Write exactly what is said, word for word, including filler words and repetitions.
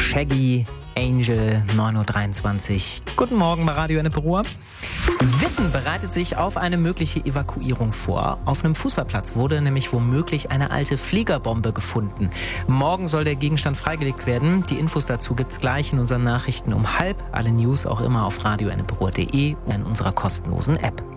Shaggy, Angel, neun Uhr dreiundzwanzig. Guten Morgen bei Radio Ennepe-Ruhr. Witten bereitet sich auf eine mögliche Evakuierung vor. Auf einem Fußballplatz wurde nämlich womöglich eine alte Fliegerbombe gefunden. Morgen soll der Gegenstand freigelegt werden. Die Infos dazu gibt's gleich in unseren Nachrichten um halb. Alle News auch immer auf radio ennepe ruhr punkt de und in unserer kostenlosen App.